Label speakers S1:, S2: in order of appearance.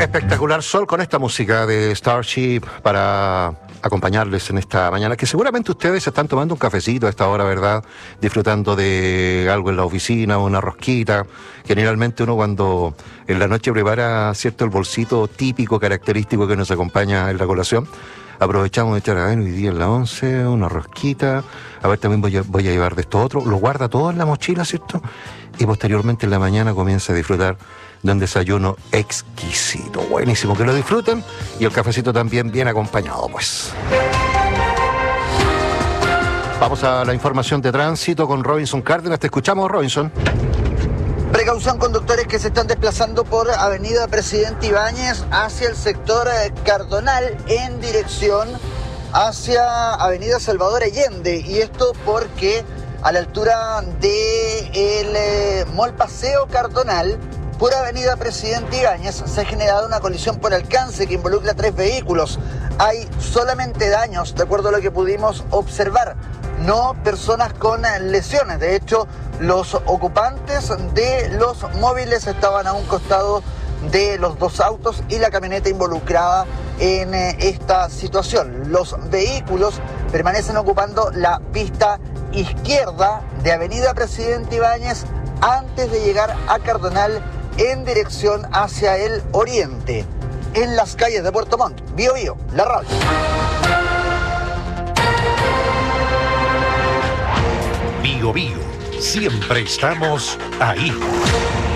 S1: Espectacular sol con esta música de Starship para acompañarles en esta mañana, que seguramente ustedes están tomando un cafecito a esta hora, ¿verdad? Disfrutando de algo en la oficina, una rosquita. Generalmente uno cuando en la noche prepara, ¿cierto?, el bolsito típico, característico que nos acompaña en la colación. Aprovechamos de echar, a ver, hoy día en la 11, una rosquita, a ver, también voy a llevar de esto otro, lo guarda todo en la mochila, ¿cierto? Y posteriormente en la mañana comienza a disfrutar de un desayuno exquisito, buenísimo, que lo disfruten, y el cafecito también bien acompañado, pues. Vamos a la información de tránsito con Robinson Cárdenas. Te escuchamos, Robinson.
S2: Precaución, conductores que se están desplazando por Avenida Presidente Ibáñez hacia el sector Cardonal en dirección hacia Avenida Salvador Allende. Y esto porque a la altura del Mall Paseo Cardonal, por Avenida Presidente Ibáñez, se ha generado una colisión por alcance que involucra a 3 vehículos. Hay solamente daños, de acuerdo a lo que pudimos observar, no personas con lesiones. De hecho, los ocupantes de los móviles estaban a un costado de los 2 autos y la camioneta involucrada en esta situación. Los vehículos permanecen ocupando la pista izquierda de Avenida Presidente Ibáñez antes de llegar a Cardonal en dirección hacia el oriente, en las calles de Puerto Montt. Bío Bío, la radio.
S3: Bío Bío, siempre estamos ahí.